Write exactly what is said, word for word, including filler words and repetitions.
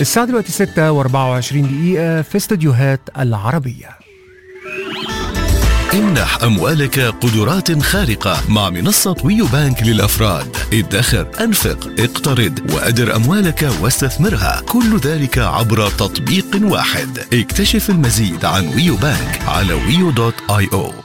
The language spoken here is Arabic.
الساعة دلوقتي ستة وأربعة وعشرين دقيقة في استديوهات العربية. امنح أموالك قدرات خارقة مع منصة ويو بانك للأفراد. ادخر، أنفق، اقترض وأدر أموالك واستثمرها، كل ذلك عبر تطبيق واحد. اكتشف المزيد عن ويو بانك على ويو دوت آي أو.